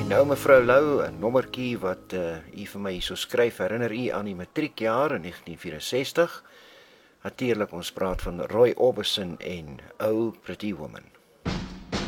Nou mevrou Lou, 'n nommertjie wat u vir my hierso skryf, herinner u aan die matriekjaar in 1964. Natuurlik, ons praat van Roy Orbison en Oh Pretty Woman.